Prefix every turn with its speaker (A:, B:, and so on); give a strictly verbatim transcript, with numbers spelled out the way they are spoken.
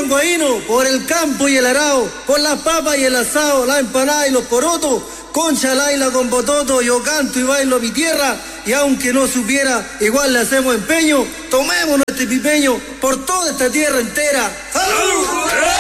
A: sanguaíno, por el campo y el arao, por las papas y el asado, la empanada y los porotos, con chalaila, con bototo, yo canto y bailo mi tierra, y aunque no supiera, igual le hacemos empeño, tomémonos este pipeño por toda esta tierra entera. ¡Salud!